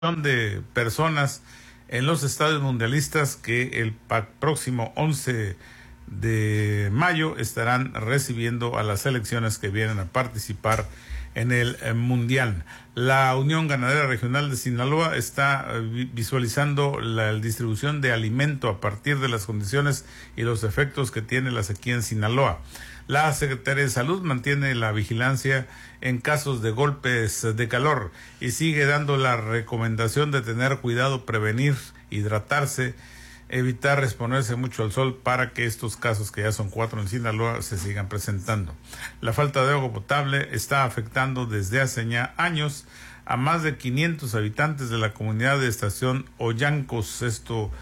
de personas en los estadios mundialistas que el próximo 11 de mayo estarán recibiendo a las selecciones que vienen a participar en el Mundial. La Unión Ganadera Regional de Sinaloa está visualizando la distribución de alimento a partir de las condiciones y los efectos que tiene la sequía en Sinaloa. La Secretaría de Salud mantiene la vigilancia en casos de golpes de calor y sigue dando la recomendación de tener cuidado, prevenir, hidratarse, evitar exponerse mucho al sol para que estos casos, que ya son 4 en Sinaloa, se sigan presentando. La falta de agua potable está afectando desde hace ya años a más de 500 habitantes de la comunidad de Estación Ollancos. Esto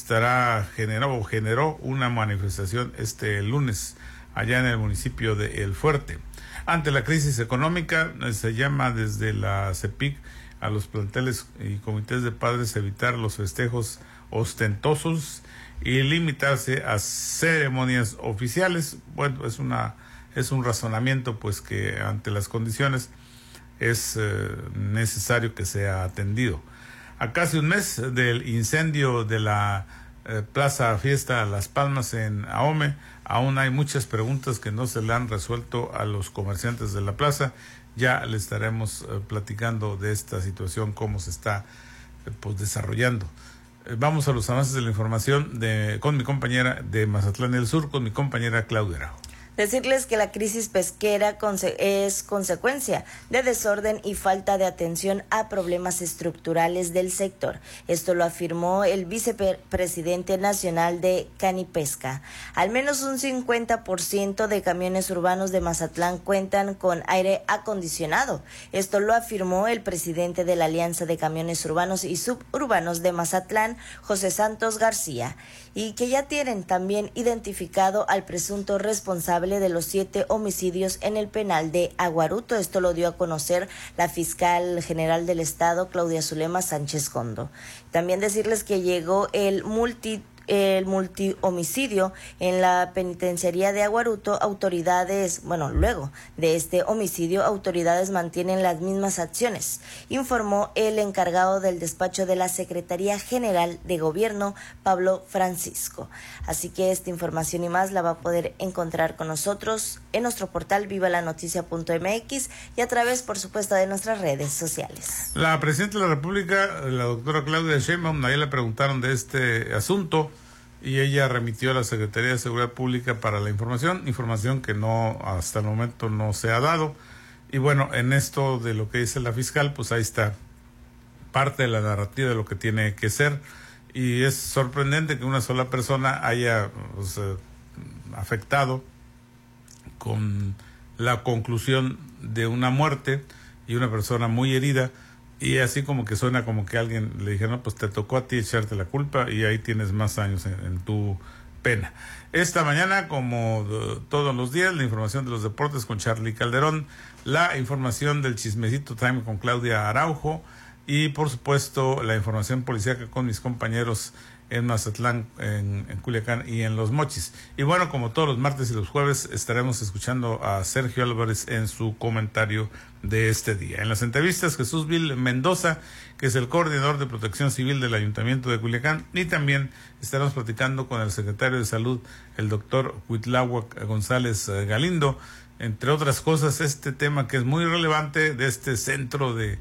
generó una manifestación este lunes allá en el municipio de El Fuerte. Ante la crisis económica, se llama desde la CEPIC a los planteles y comités de padres evitar los festejos ostentosos y limitarse a ceremonias oficiales. Bueno, es un razonamiento pues que ante las condiciones es necesario que sea atendido. A casi un mes del incendio de la Plaza Fiesta Las Palmas en Ahome, aún hay muchas preguntas que no se le han resuelto a los comerciantes de la plaza. Ya le estaremos platicando de esta situación, cómo se está desarrollando. Vamos a los avances de la información con mi compañera de Mazatlán del Sur, con mi compañera Claudia Araujo. Decirles que la crisis pesquera es consecuencia de desorden y falta de atención a problemas estructurales del sector. Esto lo afirmó el vicepresidente nacional de Canipesca. Al menos un 50% de camiones urbanos de Mazatlán cuentan con aire acondicionado. Esto lo afirmó el presidente de la Alianza de Camiones Urbanos y Suburbanos de Mazatlán, José Santos García, y que ya tienen también identificado al presunto responsable de los 7 homicidios en el penal de Aguaruto. Esto lo dio a conocer la fiscal general del estado, Claudia Zulema Sánchez Gondo. También decirles que llegó el multihomicidio en la penitenciaría de Aguaruto. Luego de este homicidio, autoridades mantienen las mismas acciones, informó el encargado del despacho de la Secretaría General de Gobierno, Pablo Francisco. Así que esta información y más la va a poder encontrar con nosotros en nuestro portal vivalanoticia.mx y a través, por supuesto, de nuestras redes sociales. La presidenta de la República, la doctora Claudia Sheinbaum, a ella le preguntaron de este asunto y ella remitió a la Secretaría de Seguridad Pública para la información que no, hasta el momento no se ha dado. Y bueno, en esto de lo que dice la fiscal, pues ahí está parte de la narrativa de lo que tiene que ser. Y es sorprendente que una sola persona haya afectado con la conclusión de una muerte y una persona muy herida. Y así como que suena como que alguien le dije, no, pues te tocó a ti echarte la culpa y ahí tienes más años en tu pena. Esta mañana, como todos los días, la información de los deportes con Charlie Calderón, la información del Chismecito Time con Claudia Araujo y, por supuesto, la información policíaca con mis compañeros en Mazatlán, en Culiacán y en Los Mochis. Y bueno, como todos los martes y los jueves, estaremos escuchando a Sergio Álvarez en su comentario de este día. En las entrevistas, Jesús Vil Mendoza, que es el coordinador de Protección Civil del Ayuntamiento de Culiacán, y también estaremos platicando con el secretario de Salud, el doctor Cuitláhuac González Galindo, entre otras cosas, este tema que es muy relevante de este centro de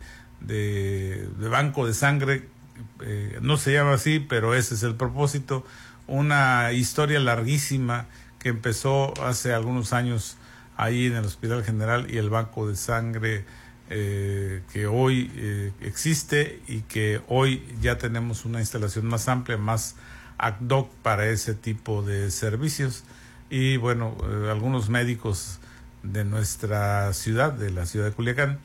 banco de sangre. No se llama así, pero ese es el propósito. Una historia larguísima que empezó hace algunos años ahí en el Hospital General y el Banco de Sangre que hoy existe y que hoy ya tenemos una instalación más amplia, más ad hoc para ese tipo de servicios. Y bueno, algunos médicos de nuestra ciudad, de la ciudad de Culiacán,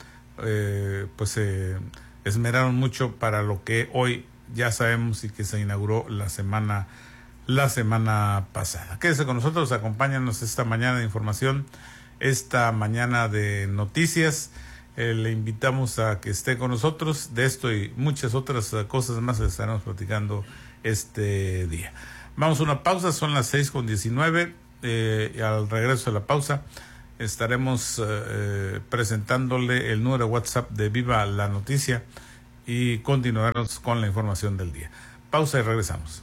esmeraron mucho para lo que hoy ya sabemos y que se inauguró la semana pasada. Quédese con nosotros, acompáñanos esta mañana de información, esta mañana de noticias. Le invitamos a que esté con nosotros. De esto y muchas otras cosas más estaremos platicando este día. Vamos a una pausa, son las 6:19. Y al regreso de la pausa estaremos presentándole el número de WhatsApp de Viva la Noticia y continuaremos con la información del día. Pausa y regresamos.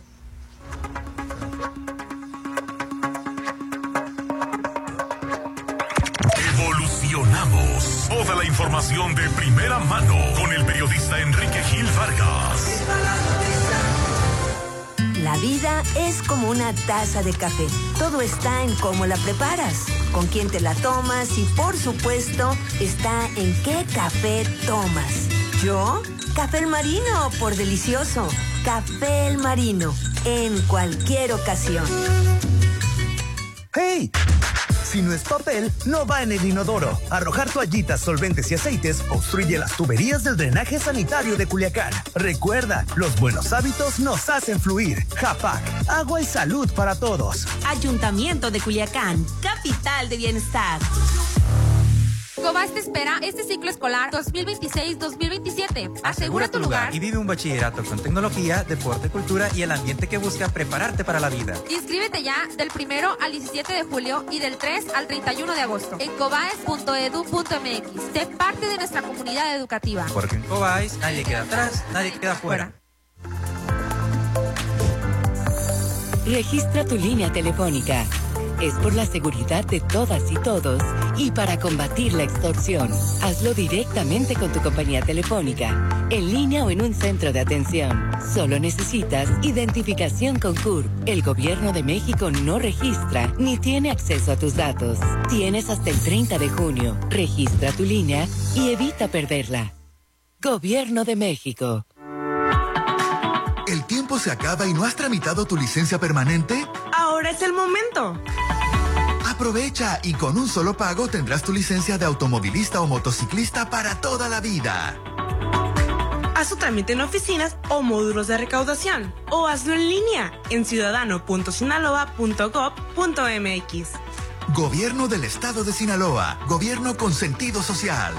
Evolucionamos. Toda la información de primera mano con el periodista Enrique Gil Vargas. La vida es como una taza de café. Todo está en cómo la preparas, con quién te la tomas y, por supuesto, está en qué café tomas. ¿Yo? Café El Marino, por delicioso. Café El Marino, en cualquier ocasión. ¡Hey! Si no es papel, no va en el inodoro. Arrojar toallitas, solventes y aceites obstruye las tuberías del drenaje sanitario de Culiacán. Recuerda, los buenos hábitos nos hacen fluir. Japac, agua y salud para todos. Ayuntamiento de Culiacán, capital de bienestar. Cobás te espera este ciclo escolar 2026-2027. Asegura tu lugar y vive un bachillerato con tecnología, deporte, cultura y el ambiente que busca prepararte para la vida. Inscríbete ya del 1 al 17 de julio y del 3 al 31 de agosto en cobaes.edu.mx. Sé parte de nuestra comunidad educativa. Porque en Cobáis nadie queda atrás, nadie queda fuera. Registra tu línea telefónica. Es por la seguridad de todas y todos y para combatir la extorsión. Hazlo directamente con tu compañía telefónica, en línea o en un centro de atención. Solo necesitas identificación con CURP. El Gobierno de México no registra ni tiene acceso a tus datos. Tienes hasta el 30 de junio. Registra tu línea y evita perderla. Gobierno de México. ¿El tiempo se acaba y no has tramitado tu licencia permanente? Ahora es el momento. Aprovecha y con un solo pago tendrás tu licencia de automovilista o motociclista para toda la vida. Haz tu trámite en oficinas o módulos de recaudación o hazlo en línea en ciudadano.sinaloa.gov.mx. Gobierno del Estado de Sinaloa. Gobierno con sentido social.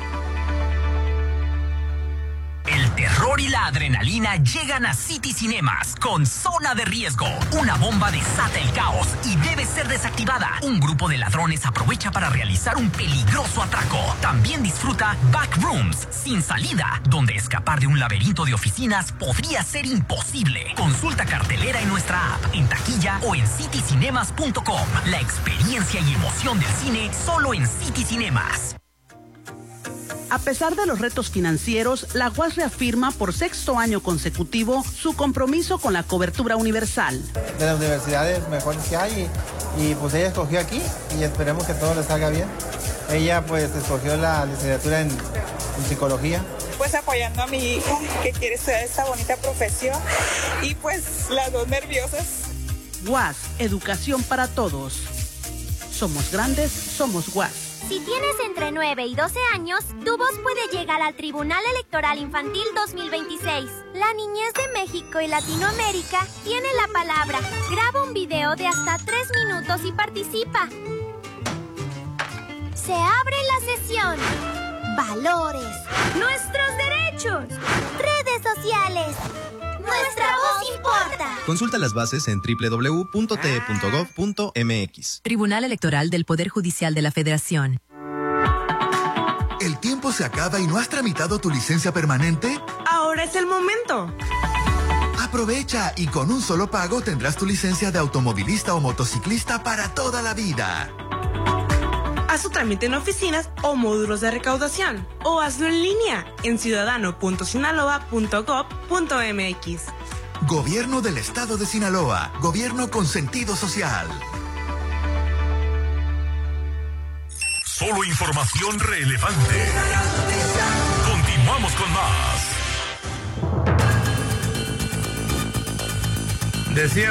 El terror y la adrenalina llegan a City Cinemas con Zona de Riesgo. Una bomba desata el caos y debe ser desactivada. Un grupo de ladrones aprovecha para realizar un peligroso atraco. También disfruta Backrooms, sin salida, donde escapar de un laberinto de oficinas podría ser imposible. Consulta cartelera en nuestra app, en taquilla o en citycinemas.com. La experiencia y emoción del cine solo en City Cinemas. A pesar de los retos financieros, la UAS reafirma por 6º año consecutivo su compromiso con la cobertura universal. De las universidades mejores que hay y pues ella escogió aquí y esperemos que todo le salga bien. Ella pues escogió la licenciatura en psicología. Pues apoyando a mi hija que quiere estudiar esta bonita profesión y pues las dos nerviosas. UAS, educación para todos. Somos grandes, somos UAS. Si tienes entre 9 y 12 años, tu voz puede llegar al Tribunal Electoral Infantil 2026. La niñez de México y Latinoamérica tiene la palabra. Graba un video de hasta 3 minutos y participa. Se abre la sesión. Valores. Nuestros derechos. Redes sociales. Nuestra voz importa. Consulta las bases en www.te.gov.mx. Tribunal Electoral del Poder Judicial de la Federación. ¿El tiempo se acaba y no has tramitado tu licencia permanente? Ahora es el momento. Aprovecha y con un solo pago tendrás tu licencia de automovilista o motociclista para toda la vida. Haz tu trámite en oficinas o módulos de recaudación o hazlo en línea en ciudadano.sinaloa.gov.mx. Gobierno del Estado de Sinaloa. Gobierno con sentido social. Solo información relevante. Continuamos con más. Decía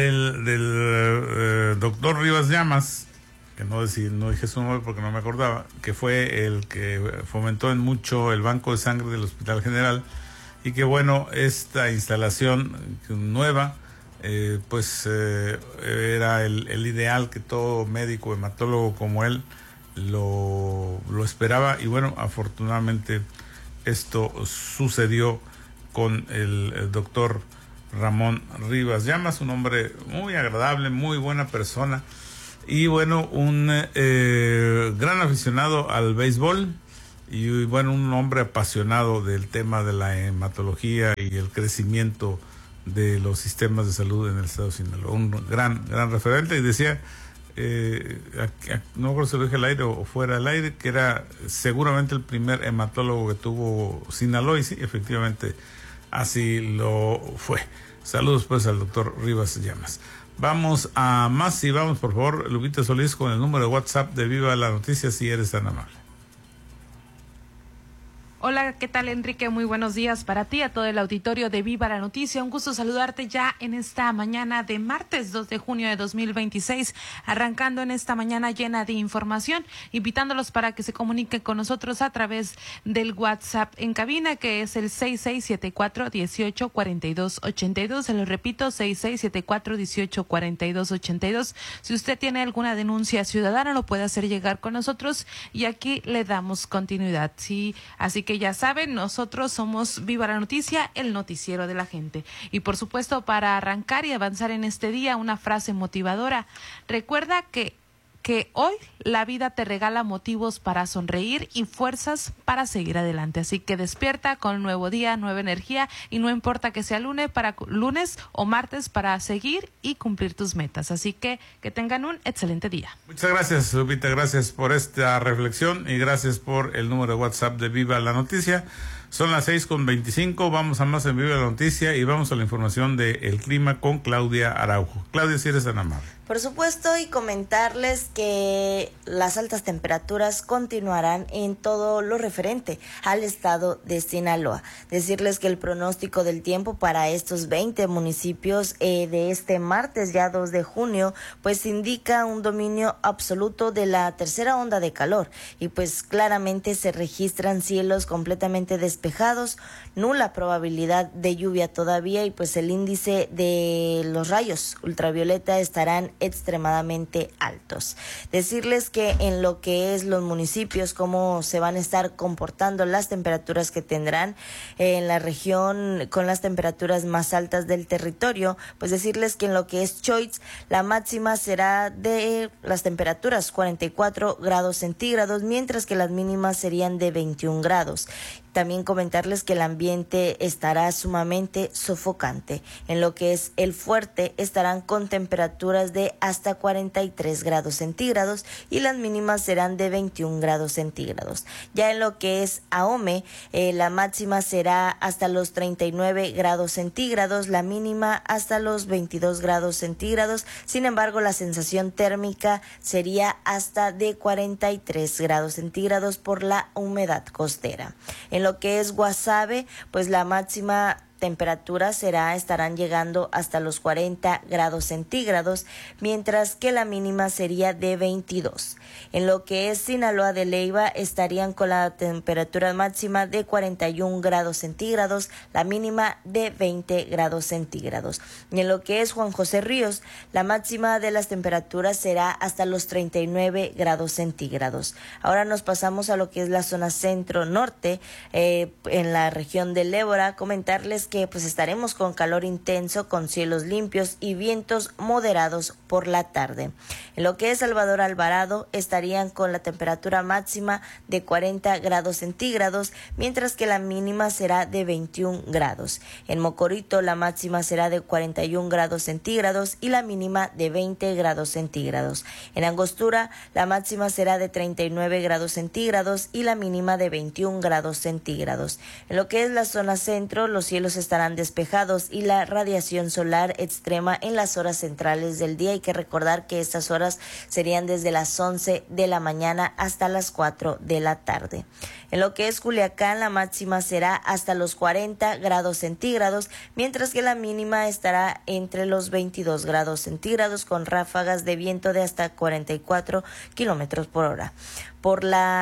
del doctor Rivas Llamas, que no dije su nombre porque no me acordaba, que fue el que fomentó en mucho el banco de sangre del Hospital General, y que bueno, esta instalación nueva era el ideal que todo médico hematólogo como él lo esperaba, y bueno, afortunadamente esto sucedió con el doctor Ramón Rivas Llamas, un hombre muy agradable, muy buena persona, y bueno, un gran aficionado al béisbol, y bueno, un hombre apasionado del tema de la hematología y el crecimiento de los sistemas de salud en el estado de Sinaloa. Un gran referente, y decía, no recuerdo si lo dije al aire o fuera del aire, que era seguramente el primer hematólogo que tuvo Sinaloa, y sí, efectivamente así lo fue. Saludos pues al doctor Rivas Llamas. Vamos a más, y vamos por favor, Lupita Solís, con el número de WhatsApp de Viva la Noticia, si eres tan amable. Hola, ¿qué tal, Enrique? Muy buenos días para ti, a todo el auditorio de Viva la Noticia. Un gusto saludarte ya en esta mañana de martes 2 de junio de 2026, arrancando en esta mañana llena de información, invitándolos para que se comuniquen con nosotros a través del WhatsApp en cabina, que es el 6674-184282. Se lo repito, 6674-184282. Si usted tiene alguna denuncia ciudadana, lo puede hacer llegar con nosotros y aquí le damos continuidad. Sí, así que ya saben, nosotros somos Viva la Noticia, el noticiero de la gente. Y por supuesto, para arrancar y avanzar en este día, una frase motivadora. Recuerda que hoy la vida te regala motivos para sonreír y fuerzas para seguir adelante. Así que despierta con un nuevo día, nueva energía, y no importa que sea lunes o martes, para seguir y cumplir tus metas. Así que tengan un excelente día. Muchas gracias, Lupita, gracias por esta reflexión y gracias por el número de WhatsApp de Viva la Noticia. Son las 6:25, vamos a más en Viva la Noticia y vamos a la información del clima con Claudia Araujo. Claudia, si eres tan amable. Por supuesto, y comentarles que las altas temperaturas continuarán en todo lo referente al estado de Sinaloa. Decirles que el pronóstico del tiempo para estos 20 municipios de este martes, ya 2 de junio, pues indica un dominio absoluto de la tercera onda de calor, y pues claramente se registran cielos completamente despejados, nula probabilidad de lluvia todavía, y pues el índice de los rayos ultravioleta estarán extremadamente altos. Decirles que en lo que es los municipios, cómo se van a estar comportando las temperaturas que tendrán en la región con las temperaturas más altas del territorio, pues decirles que en lo que es Choix, la máxima será de las temperaturas 44 grados centígrados, mientras que las mínimas serían de 21 grados. También comentarles que el ambiente estará sumamente sofocante. En lo que es el Fuerte estarán con temperaturas de hasta 43 grados centígrados y las mínimas serán de 21 grados centígrados. Ya en lo que es Ahome, la máxima será hasta los 39 grados centígrados, la mínima hasta los 22 grados centígrados. Sin embargo, la sensación térmica sería hasta de 43 grados centígrados por la humedad costera. En lo que es Guasave, pues la máxima temperatura estarán llegando hasta los 40 grados centígrados, mientras que la mínima sería de 22. En lo que es Sinaloa de Leyva, estarían con la temperatura máxima de 41 grados centígrados, la mínima de 20 grados centígrados. Y en lo que es Juan José Ríos, la máxima de las temperaturas será hasta los 39 grados centígrados. Ahora nos pasamos a lo que es la zona centro-norte, en la región de Lébora. Comentarles que pues estaremos con calor intenso, con cielos limpios y vientos moderados por la tarde. En lo que es Salvador Alvarado, estarían con la temperatura máxima de 40 grados centígrados, mientras que la mínima será de 21 grados. En Mocorito, la máxima será de 41 grados centígrados y la mínima de 20 grados centígrados. En Angostura, la máxima será de 39 grados centígrados y la mínima de 21 grados centígrados. En lo que es la zona centro, los cielos estarán despejados y la radiación solar extrema en las horas centrales del día. Hay que recordar que estas horas serían desde las 11 de la mañana hasta las 4 de la tarde. En lo que es Culiacán, la máxima será hasta los 40 grados centígrados, mientras que la mínima estará entre los 22 grados centígrados, con ráfagas de viento de hasta 44 kilómetros por hora. Por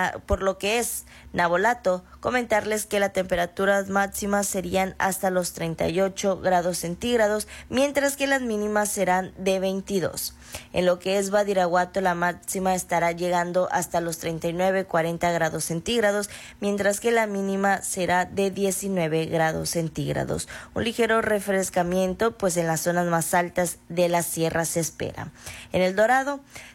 lo que es Navolato, comentarles que las temperaturas máximas serían hasta los 38 grados centígrados, mientras que las mínimas serán de 22. En lo que es Badiraguato, la máxima estará llegando hasta los 39-40 grados centígrados, mientras que la mínima será de 19 grados centígrados. Un ligero refrescamiento, pues en las zonas más altas de la sierra se espera. En El Dorado,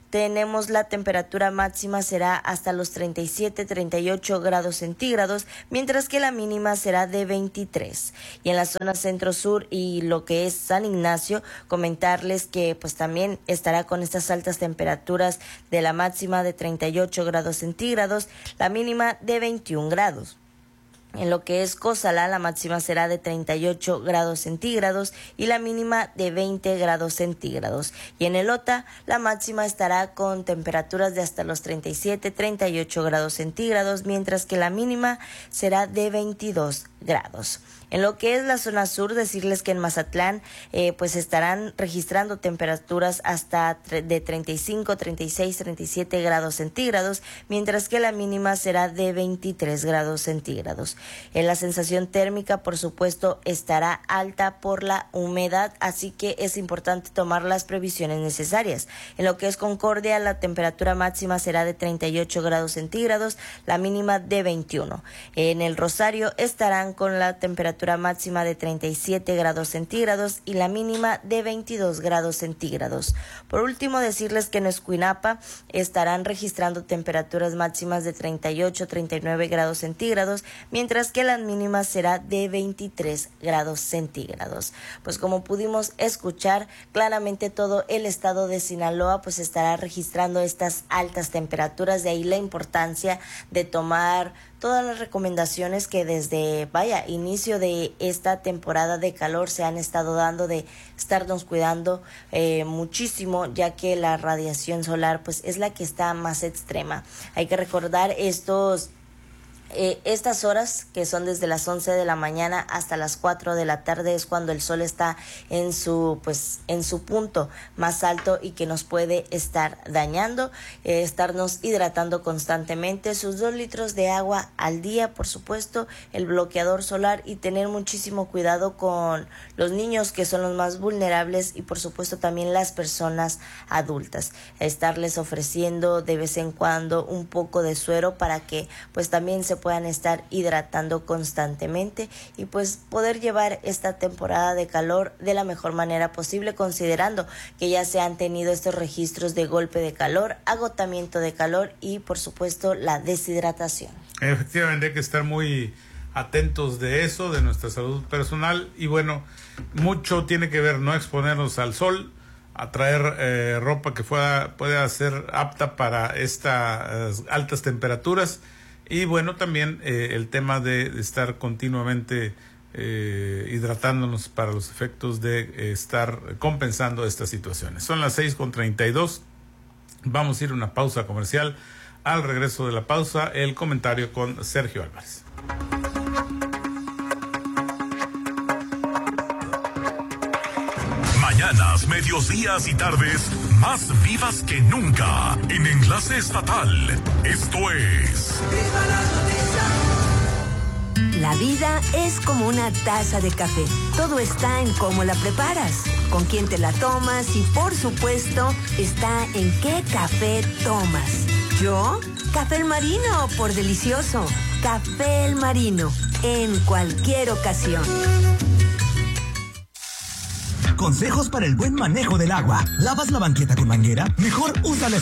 tenemos la temperatura máxima será hasta los 37-38 grados centígrados, mientras que la mínima será de 23. Y en la zona centro-sur y lo que es San Ignacio, comentarles que pues también estará con estas altas temperaturas de la máxima de 38 grados centígrados, la mínima de 21 grados. En lo que es Cozalá, la máxima será de 38 grados centígrados y la mínima de 20 grados centígrados. Y en Elota, la máxima estará con temperaturas de hasta los 37-38 grados centígrados, mientras que la mínima será de 22 grados. En lo que es la zona sur, decirles que en Mazatlán pues estarán registrando temperaturas hasta de 35, 36, 37 grados centígrados, mientras que la mínima será de 23 grados centígrados. La sensación térmica, por supuesto, estará alta por la humedad, así que es importante tomar las previsiones necesarias. En lo que es Concordia, la temperatura máxima será de 38 grados centígrados, la mínima de 21. En el Rosario estarán con la temperatura máxima de 37 grados centígrados y la mínima de 22 grados centígrados. Por último, decirles que en Escuinapa estarán registrando temperaturas máximas de 38-39 grados centígrados, mientras que la mínima será de 23 grados centígrados. Pues como pudimos escuchar, claramente todo el estado de Sinaloa pues estará registrando estas altas temperaturas, de ahí la importancia de tomar todas las recomendaciones que desde, inicio de esta temporada de calor se han estado dando, de estarnos cuidando muchísimo, ya que la radiación solar pues es la que está más extrema. Hay que recordar estas horas que son desde las 11 de la mañana hasta las 4 de la tarde es cuando el sol está en su punto más alto y que nos puede estar dañando, estarnos hidratando constantemente, sus 2 litros de agua al día, por supuesto, el bloqueador solar y tener muchísimo cuidado con los niños, que son los más vulnerables, y por supuesto también las personas adultas, estarles ofreciendo de vez en cuando un poco de suero para que pues también se puedan estar hidratando constantemente y pues poder llevar esta temporada de calor de la mejor manera posible, considerando que ya se han tenido estos registros de golpe de calor, agotamiento de calor y por supuesto la deshidratación. Efectivamente hay que estar muy atentos de eso, de nuestra salud personal, y bueno, mucho tiene que ver no exponernos al sol, a traer ropa que pueda ser apta para estas altas temperaturas. Y bueno, también el tema de estar continuamente hidratándonos para los efectos de estar compensando estas situaciones. Son las 6:32. Vamos a ir a una pausa comercial. Al regreso de la pausa, el comentario con Sergio Álvarez. Mañanas, medios días y tardes más vivas que nunca en Enlace Estatal. Esto es ¡Viva la noticia! La vida es como una taza de café. Todo está en cómo la preparas, con quién te la tomas y, por supuesto, está en qué café tomas. Yo, Café El Marino, por delicioso. Café El Marino, en cualquier ocasión. Consejos para el buen manejo del agua. ¿Lavas la banqueta con manguera? Mejor úsala